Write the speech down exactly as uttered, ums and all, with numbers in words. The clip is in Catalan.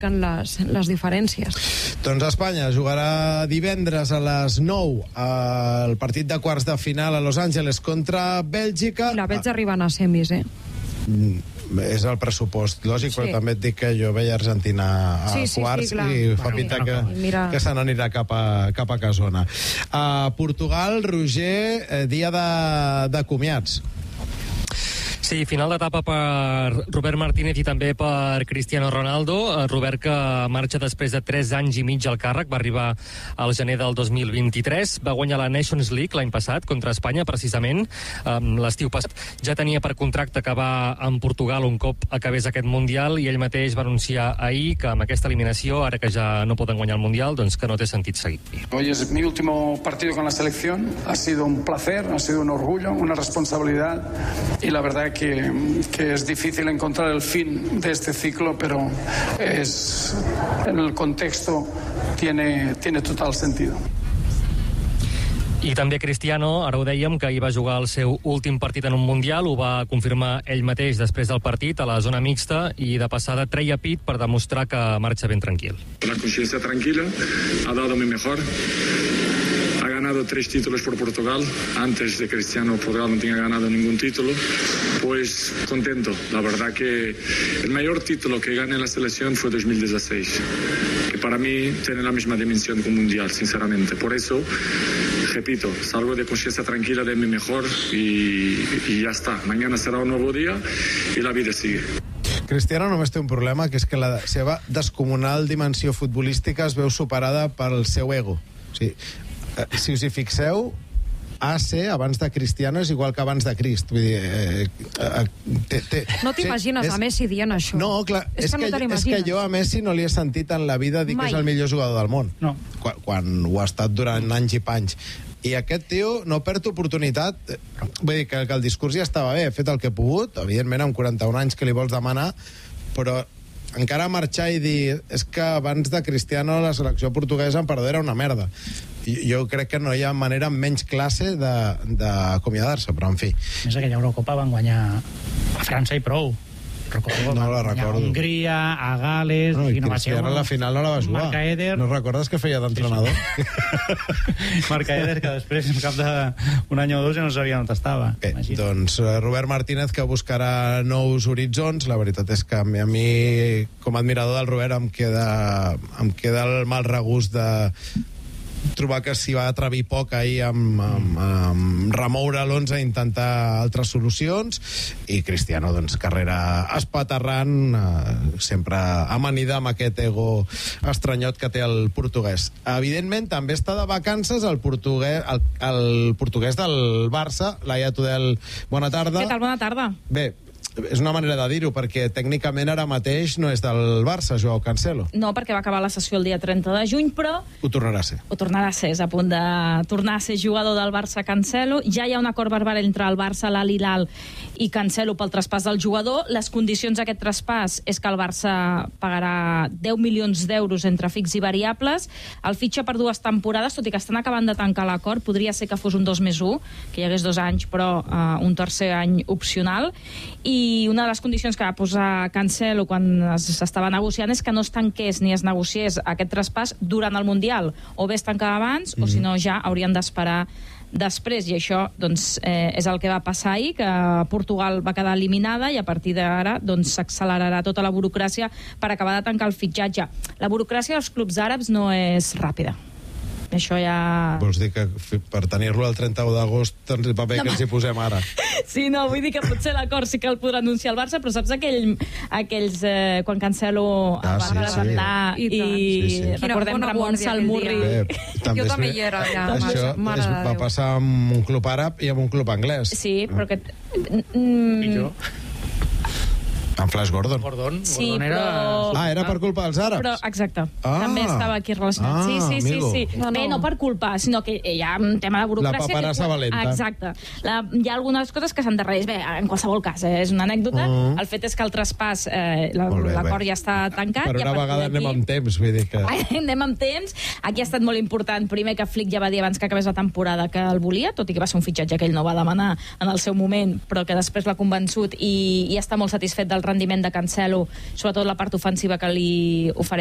les, les diferències. Doncs Espanya jugarà divendres a les nou el partit de quarts de final a Los Angeles contra Bèlgica. I la veig arribant a semis, eh? És el pressupost lògic, Sí. però també et dic que jo veia Argentina a Sí, sí, quarts sí, clar. i fa Sí. pinta que, Mira. que se n'anirà cap a, cap a Casona. A Portugal, Roger, eh, dia de, de comiats. Sí, final d'etapa per Robert Martínez i també per Cristiano Ronaldo. Robert, que marxa després de tres anys i mig al càrrec, va arribar al gener del dos mil vint-i-tres, va guanyar la Nations League l'any passat contra Espanya, precisament. L'estiu passat ja tenia per contracte acabar en Portugal un cop acabés aquest Mundial, i ell mateix va anunciar ahir que amb aquesta eliminació, ara que ja no poden guanyar el Mundial, doncs que no té sentit seguir. Hoy es mi último partido con la selección. Ha sido un placer, ha sido un orgullo, una responsabilidad, y la verdad que Que, que es difícil encontrar el fin de este ciclo, pero es, en el contexto tiene, tiene total sentido. I també Cristiano, ara ho dèiem, que ahir va jugar el seu últim partit en un Mundial, ho va confirmar ell mateix després del partit a la zona mixta, i de passada treia pit per demostrar que marxa ben tranquil. La consciència tranquila, ha dado mi mejor. Ha ganado tres títulos por Portugal. Antes de Cristiano, Portugal no tenía ganado ningún título. Pues contento. La verdad que el mayor título que gané en la selección fue dos mil dieciséis, que para mí tiene la misma dimensión que un mundial, sinceramente. Por eso, repito, salgo de conciencia tranquila de mi mejor y, y ya está. Mañana será un nuevo día y la vida sigue. Cristiano només té un problema, que és que la seva descomunal dimensió futbolística es veu superada pel seu ego. O sigui, si us hi fixeu, A C abans de Cristiano és igual que abans de Crist. Vull dir, eh, eh, té, té, no t'imagines és, a Messi dient això. No, clar, és, és, que, que, no és que jo a Messi no li he sentit en la vida dir Mai. que és el millor jugador del món. No. Quan, quan ho ha estat durant anys i panys. I aquest tio no perd oportunitat. Vull dir que, que el discurs ja estava bé, he fet el que he pogut, evidentment amb quaranta-un anys que li vols demanar, però encara marxar i dir és que abans de Cristiano la selecció portuguesa en perdó era una merda. Jo crec que no hi ha manera amb menys classe d'acomiadar-se, però en fi. Més aquella Eurocopa van guanyar a França i prou. Recordo, no la recordo. A Hongria, a Gales... No, i no Cristiano a la final no la va jugar. Marca Eder... No recordes que feia d'entrenador? Sí, sí. Marca Eder, que després, en cap d'un any o dos, ja no sabia on estava. Bé, Imagina. doncs Robert Martínez, que buscarà nous horitzons. La veritat és que a mi, a mi com a admirador del Robert, em queda, em queda el mal regust de trobar que s'hi va atrevir poc ahir amb, amb, amb remoure l'onze i intentar altres solucions, i Cristiano, doncs, carrera espaterrant, eh, sempre amanida amb aquest ego estranyot que té el portuguès. Evidentment, també està de vacances el portuguès, el, el portuguès del Barça, Laia Tudel, bona tarda. Què tal? Bona tarda. Bé, és una manera de dir-ho, perquè tècnicament ara mateix no és del Barça, Joao Cancelo. No, perquè va acabar la sessió el dia trenta de juny, però... Ho tornarà a ser. Ho tornarà a ser, és a punt de tornar a ser jugador del Barça Cancelo. Ja hi ha un acord verbal entre el Barça, l'Al Hilal i Cancelo pel traspàs del jugador. Les condicions d'aquest traspàs és que el Barça pagarà deu milions d'euros entre fix i variables. El fitxa per dues temporades, tot i que estan acabant de tancar l'acord, podria ser que fos un dos més un, que hi hagués dos anys, però uh, un tercer any opcional. I I una de les condicions que va posar Cancelo quan s'estava negociant és que no es tanqués ni es negociés aquest traspàs durant el Mundial. O bé es tancava abans, mm-hmm. o si no ja haurien d'esperar després, i això doncs, eh, és el que va passar ahir, que Portugal va quedar eliminada, i a partir d'ara doncs, s'accelerarà tota la burocràcia per acabar de tancar el fitxatge. La burocràcia dels clubs àrabs no és ràpida. Això ja... Vols dir que per tenir-lo el trenta-u d'agost ens va bé no, que ens hi posem ara? Sí, no, vull dir que potser l'acord sí que el podrà anunciar el Barça, però saps aquell, aquells... Eh, quan Cancelo ah, va sí, presentar sí. i, i sí, sí. recordem Ramon Salmurri. Bé, també jo també hi era allà. Això mare, mare és, va passar amb un club àrab i amb un club anglès. Sí, però que... Mm, Pitjor. En Flash Gordon. Gordon, sí, Gordon era... però... Ah, era per culpa dels àrabs? Però, exacte. Ah. També estava aquí relacionat. Ah, sí, sí, sí, amigo. sí. No, no. Bé, no per culpa, sinó que hi ha un tema de burocràcia... La paperassa que... valenta. Exacte. La... Hi ha algunes coses que s'han de reis. Bé, en qualsevol cas, eh, és una anècdota. Uh-huh. El fet és que el traspàs, eh, l'acord ja està tancat. Per una vegada anem aquí... amb temps, vull dir que... Anem amb temps. Aquí ha estat molt important. Primer, que Flick ja va dir abans que acabés la temporada que el volia, tot i que va ser un fitxatge que ell no va demanar en el seu moment, però que després l'ha convençut i, i està molt satisfet del rendiment de Cancelo, sobretot la part ofensiva que li ofereix